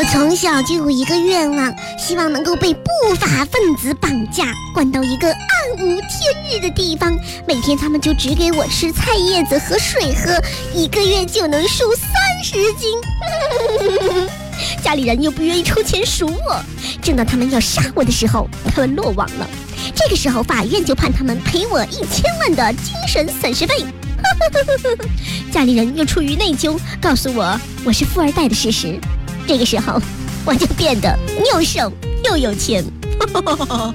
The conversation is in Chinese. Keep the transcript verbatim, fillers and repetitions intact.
我从小就有一个愿望，希望能够被不法分子绑架，关到一个暗无天日的地方，每天他们就只给我吃菜叶子和水喝，一个月就能瘦三十斤。家里人又不愿意出钱赎我，正当他们要杀我的时候，他们落网了。这个时候法院就判他们赔我一千万的精神损失费。家里人又出于内疚，告诉我我是富二代的事实。这个时候我就变得又瘦又有钱。